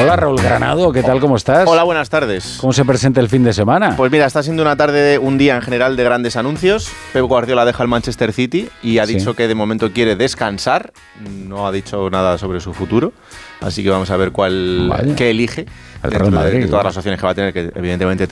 Hola Raúl Granado, ¿qué tal? ¿Cómo estás? Hola, buenas tardes. ¿Cómo se presenta el fin de semana? Pues mira, está siendo un día en general de grandes anuncios. Pep Guardiola deja el Manchester City y ha dicho que de momento quiere descansar. No ha dicho nada sobre su futuro. Así que vamos a ver qué elige El dentro Real Madrid, de todas las opciones que va a tener, que evidentemente